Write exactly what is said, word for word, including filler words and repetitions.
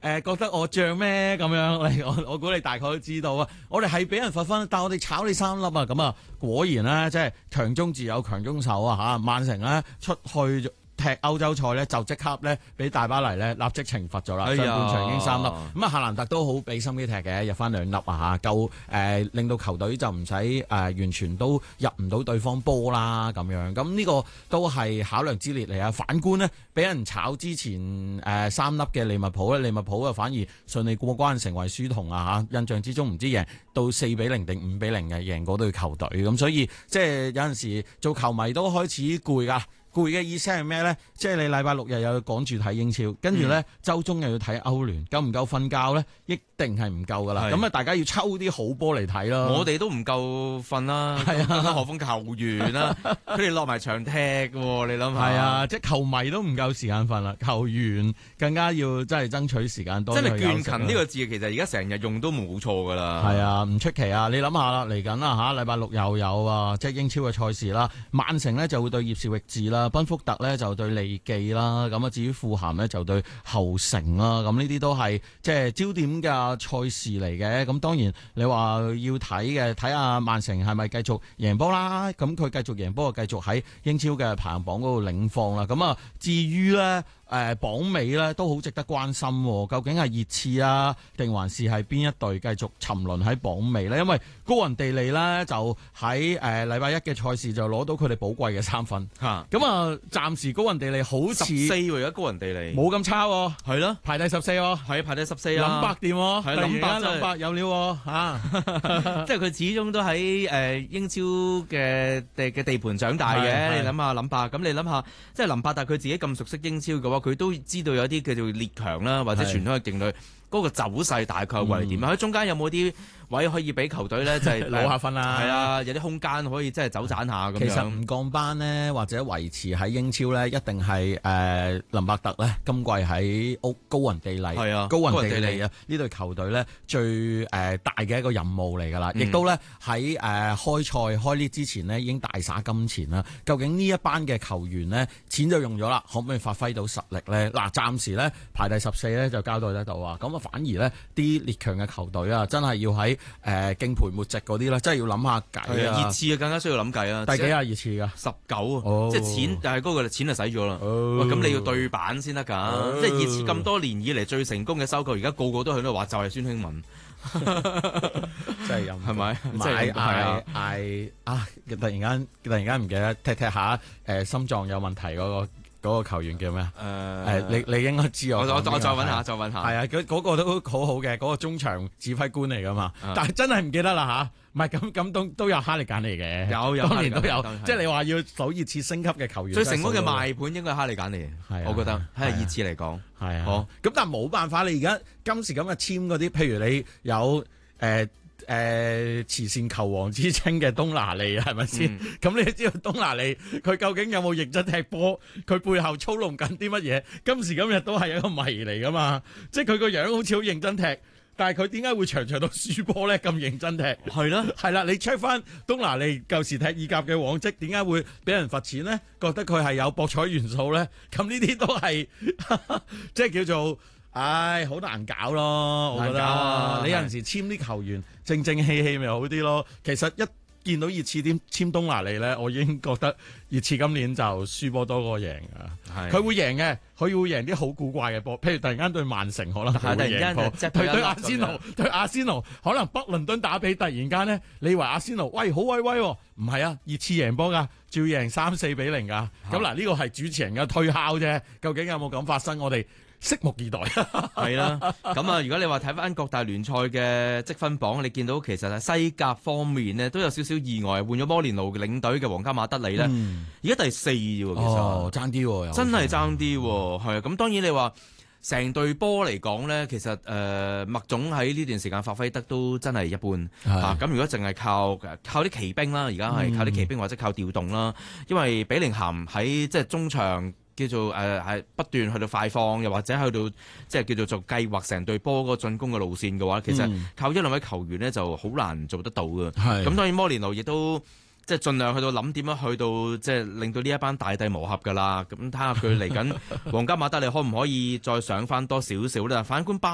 誒覺得我漲咩咁樣？你我我估你大概都知道啊。我哋係俾人罰分，但我哋炒你三粒啊！咁啊，果然咧，即係強中自有強中手啊！嚇，曼城咧出去踢歐洲賽咧，就即刻咧俾大巴黎咧立即懲罰咗啦。上半場已經三粒，咁啊夏蘭特都好俾心機踢嘅，入翻兩粒啊嚇，夠誒、呃、令到球隊就唔使誒完全都入唔到對方波啦咁樣。咁呢個都係考量之列嚟啊！反觀呢，俾人炒之前誒、呃、三粒嘅利物浦咧，利物浦啊反而順利過關，成為輸童啊嚇！印象之中唔知贏到四比零定五比零嘅贏嗰隊球隊，咁所以即係有陣時做球迷都開始攰㗎。攰嘅意思係咩呢？即係你禮拜六日又要趕住睇英超，跟住呢週中又要睇歐聯，夠唔夠瞓覺呢？一定係唔夠噶啦。咁啊，大家要抽啲好波嚟睇咯。 我哋都唔夠瞓啦，係啊，何況球員啦，佢哋落埋場踢喎，你諗下。 係啊，即係球迷都唔夠時間瞓啦，球員更加要真係爭取時間多。 真係倦勤呢個字，其實而家成日用都冇錯噶啦。 係啊，唔出奇啊！你諗下啦，嚟緊啦嚇，禮拜六又有啊，即係英超嘅賽事啦。曼城呢就會對葉士域治啦。賓福特咧就對利記啦，咁啊至於富咸呢就對後城啦，咁呢啲都係即係焦點嘅賽事嚟嘅。咁當然你話要睇嘅，睇下曼城係咪繼續贏波啦，咁佢繼續贏波就繼續喺英超嘅排行榜嗰度領放啦。咁啊至於呢。誒、呃、榜尾咧都好值得關心，究竟係熱刺啊，定還是係邊一隊繼續沉淪喺榜尾呢？因為高雲地利呢，就喺誒禮拜一嘅賽事就攞到佢哋寶貴嘅三分，咁啊暫時高雲地利好似十四喎，而家高雲地利冇咁差喎， 係咯， 排第十四喎， 係排第十四啊， 林伯掂喎， 係林伯林伯有料喎嚇， 即係佢始終都喺誒英超嘅地嘅地盤長大嘅。你諗下林伯，咁你諗下，即係林伯，但係佢自己咁熟悉英超嘅話，佢都知道有啲叫做列強啦，或者傳統嘅勁旅嗰個走勢大概會係點啊？喺、嗯、中間有冇啲位可以俾球隊咧，就係攞下分啦？係啊，有啲空間可以即係走盞下咁樣。 其實唔降班呢，或者維持喺英超咧，一定係誒、呃、林伯特咧，今季喺屋高雲地利，係啊，高雲地利啊，呢隊球隊咧最誒、呃、大嘅一個任務嚟㗎啦，亦、嗯、都咧喺誒開賽開呢之前呢，已經大灑金錢啦。究竟呢一班嘅球員呢，錢就用咗啦，可唔可以發揮到實力咧？嗱，暫時咧排第十四咧就交代得到啊。咁啊，反而咧啲列強嘅球隊啊，真係要喺誒敬陪末席嗰啲啦，真係要諗下計啊！ 熱刺啊，更加需要諗計啊！ 第幾啊？熱刺噶十九啊， 哦、 即係錢，但係嗰個錢就使咗啦。咁、 哦、 你要對版先得㗎。哦、即係熱刺咁多年以嚟最成功嘅收購，而家個個都喺度話就係孫興文， 真係有係咪？ 買嗌嗌啊！突然間突然間唔記得踢踢下誒、呃，心臟有問題嗰、嗰個。嗰個球員叫咩？誒、呃，你你應該知我。我我我再揾下，再揾下。係啊，嗰、嗰個都好好嘅，嗰、嗰個中場指揮官嚟噶嘛。嗯、但係真係唔記得啦吓，唔係咁咁都都有哈利簡尼嘅，有有當年都有。即係你話要數熱刺升級嘅球員， 最成功嘅賣盤應該係哈利簡尼。係、啊，我覺得喺熱刺嚟講係啊。好咁，但係冇辦法，你而家今時今日簽嗰啲，譬如你有誒。呃誒、呃、慈善球王之稱嘅東拿利係咪先？咁、嗯、你知道東拿利佢究竟有冇認真踢波？佢背後操弄緊啲乜嘢？今時今日都係一個謎嚟噶嘛！即係佢個樣好似好認真踢，但係佢點解會場場都輸波咧？咁認真踢係啦，係啦，你 check 翻東拿利舊時踢意甲嘅往績，點解會俾人罰錢咧？覺得佢係有博彩元素咧？咁呢啲都係即係叫做。唉，好難搞咯，我覺得。啊、你有陣時簽啲球員正正氣氣咪好啲咯。其實一見到熱刺點簽東拿利咧，我已經覺得熱刺今年就輸波多過贏㗎。佢會贏嘅，佢會贏啲好古怪嘅波，譬如突然間對曼城可能佢會贏波，對對阿仙奴，對阿仙奴可能北倫敦打比突然間咧，你以為阿仙奴喂好威威，唔係啊，熱刺贏波㗎，照贏三四比零㗎。咁嗱，呢個係主持人嘅推敲啫，究竟有冇咁發生？我哋拭目以待。 係啦，咁啊，如果你話睇翻各大聯賽嘅積分榜，你見到其實喺西甲方面呢都有少少意外，換咗摩連奴領隊嘅皇家馬德里呢，而家、嗯、第四喎，其實爭啲、哦，真係爭啲，係啊。咁當然你話成隊波嚟講呢，其實誒、呃、麥總喺呢段時間發揮得都真係一般嚇。咁、啊、如果淨係靠靠啲騎兵啦，而家係靠啲騎兵或者靠調動啦，因為比寧咸喺即係中場。叫做誒係、呃、不斷去到快放，又或者去到即係叫做做計劃成隊波嗰個進攻嘅路線嘅話，其實靠一兩位球員呢就好難做得到嘅。咁、嗯、當然摩連奴亦都即係盡量去到諗點樣去到即係令到呢一班大帝磨合㗎啦。咁睇下佢嚟緊皇家馬德里可唔可以再上翻多少少咧？反觀巴